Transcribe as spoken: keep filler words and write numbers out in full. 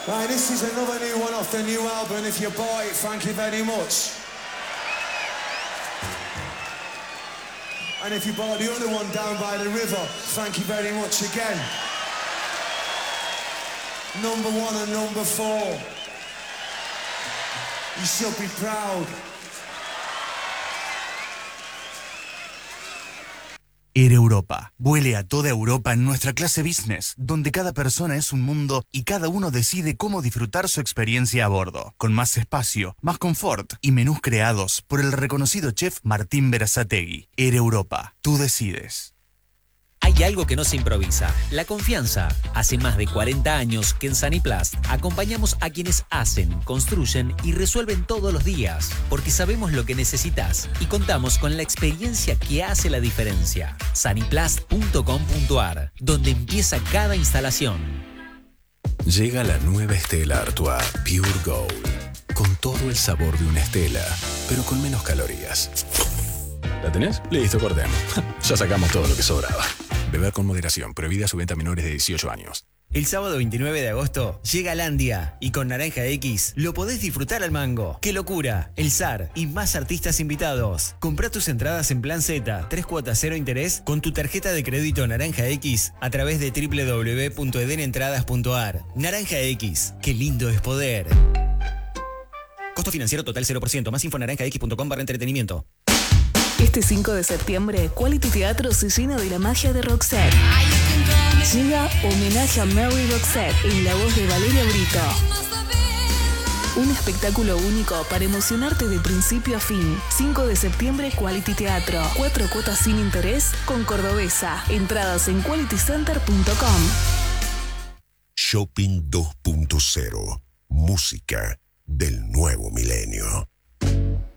Right, this is another new one off the new album. If you bought it, thank you very much. And if you bought the other one down by the river, thank you very much again. Number one and number four. You should be proud. Air Europa. Vuele a toda Europa en nuestra clase business, donde cada persona es un mundo y cada uno decide cómo disfrutar su experiencia a bordo, con más espacio, más confort y menús creados por el reconocido chef Martín Berazategui. Air Europa. Tú decides. Hay algo que no se improvisa, la confianza. Hace más de cuarenta años que en Saniplast acompañamos a quienes hacen, construyen y resuelven todos los días, porque sabemos lo que necesitas y contamos con la experiencia que hace la diferencia. Saniplast punto com punto ar, donde empieza cada instalación. Llega la nueva Stella Artois Pure Gold, con todo el sabor de una Stella, pero con menos calorías. ¿La tenés? Listo, cortemos. Ya sacamos todo lo que sobraba. Beber con moderación, prohibida su venta a menores de dieciocho años. El sábado veintinueve de agosto llega Landia y con Naranja X lo podés disfrutar al mango. ¡Qué locura! El zar y más artistas invitados. Comprá tus entradas en Plan Z, tres cuotas cero interés con tu tarjeta de crédito Naranja X a través de doble u doble u doble u punto edenentradas punto ar. Naranja X, qué lindo es poder. Costo financiero total cero por ciento. Más info en naranja x punto com barra entretenimiento. Este cinco de septiembre, Quality Teatro se llena de la magia de Roxette. Llega homenaje a Mary Roxette en la voz de Valeria Brito. Un espectáculo único para emocionarte de principio a fin. cinco de septiembre, Quality Teatro. Cuatro cuotas sin interés con Cordobesa. Entradas en quality center punto com. Shopping dos punto cero. Música del nuevo.